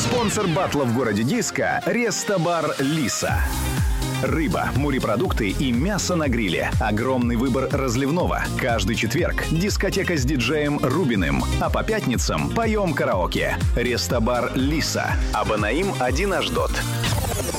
Спонсор батла в городе Диска – Рестобар «Лиса». Рыба, морепродукты и мясо на гриле. Огромный выбор разливного. Каждый четверг дискотека с диджеем Рубиным. А по пятницам поем караоке. Рестобар «Лиса». Абонаим 1 Аждот.